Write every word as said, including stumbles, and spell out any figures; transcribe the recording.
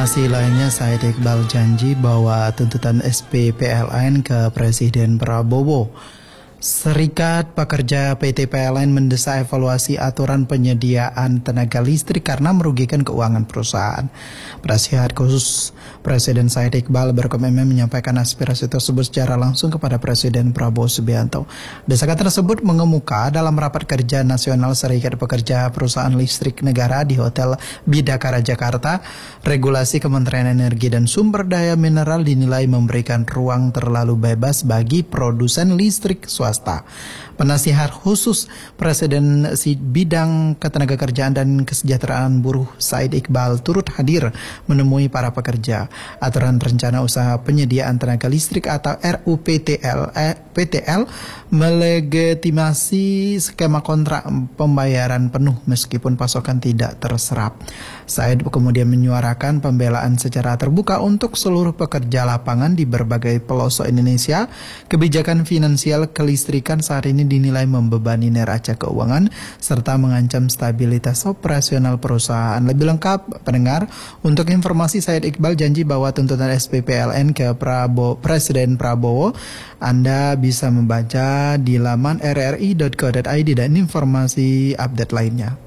Informasi lainnya, Said Iqbal janji bahwa tuntutan S P P L N ke Presiden Prabowo. Serikat Pekerja P T P L N mendesak evaluasi aturan penyediaan tenaga listrik karena merugikan keuangan perusahaan. Penasihat khusus Presiden Said Iqbal berkomitmen menyampaikan aspirasi tersebut secara langsung kepada Presiden Prabowo Subianto. Desakan tersebut mengemuka dalam rapat kerja nasional Serikat Pekerja Perusahaan Listrik Negara di Hotel Bidakara Jakarta. Regulasi Kementerian Energi dan Sumber Daya Mineral dinilai memberikan ruang terlalu bebas bagi produsen listrik swasta. Penasihat khusus Presiden Bidang Ketenagakerjaan dan Kesejahteraan Buruh Said Iqbal turut hadir menemui para pekerja. Aturan Rencana Usaha Penyediaan Tenaga Listrik atau R U P T L, eh, P T L melegitimasi skema kontrak pembayaran penuh meskipun pasokan tidak terserap. Said kemudian menyuarakan pembelaan secara terbuka untuk seluruh pekerja lapangan di berbagai pelosok Indonesia. Kebijakan finansial kelistrikan saat ini dinilai membebani neraca keuangan serta mengancam stabilitas operasional perusahaan. Lebih lengkap, pendengar, untuk informasi Said Iqbal janji bahwa tuntutan S P P L N ke Prabowo, Presiden Prabowo, Anda bisa membaca di laman r r i dot co dot i d dan informasi update lainnya.